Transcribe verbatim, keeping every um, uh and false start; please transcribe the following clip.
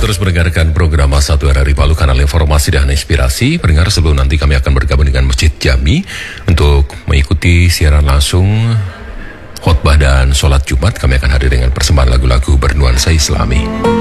terus mendengarkan program Satu Hari Palu, kanal informasi dan inspirasi. Pendengar, sebelum nanti kami akan bergabung dengan Masjid Jami untuk mengikuti siaran langsung khotbah dan sholat Jumat, kami akan hadir dengan persembahan lagu-lagu bernuansa Islami.